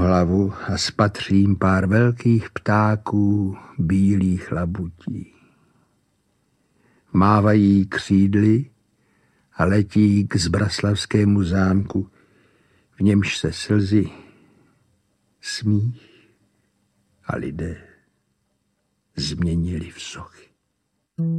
hlavu a spatřím pár velkých ptáků bílých labutí. Mávají křídly a letí k Zbraslavskému zámku, v němž se slzy, smích a lidé změnili v sochy.